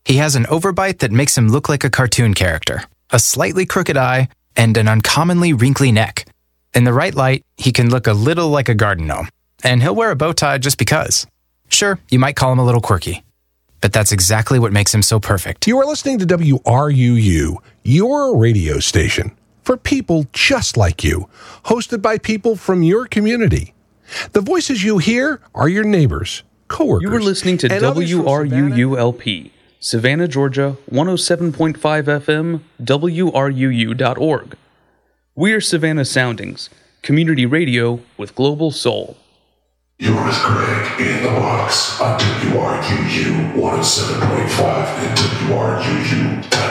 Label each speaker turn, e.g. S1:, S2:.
S1: He has an overbite that makes him look like a cartoon character, a slightly crooked eye, and an uncommonly wrinkly neck. In the right light, he can look a little like a garden gnome, and he'll wear a bow tie just because. Sure, you might call him a little quirky, but that's exactly what makes him so perfect.
S2: You are listening to WRUU, your radio station, for people just like you, hosted by people from your community. The voices you hear are your neighbors, coworkers.
S3: You are listening to WRUU-LP, Savannah, Georgia, 107.5 FM, WRUU.org. We are Savannah Soundings, community radio with global soul.
S4: You're with Greg in the box on WRUU 107.5 and WRUU.org.